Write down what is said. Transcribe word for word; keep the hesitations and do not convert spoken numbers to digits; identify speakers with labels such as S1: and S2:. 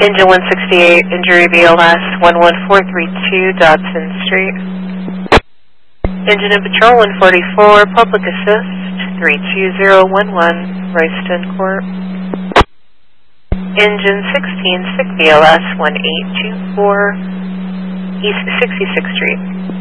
S1: Engine one sixty-eight, injury B L S one one four three two Dodson Street. Engine and Patrol one forty-four, Public Assist three two zero one one, Royston Court. Engine sixteen, Sick B L S one eight two four, East sixty-sixth Street.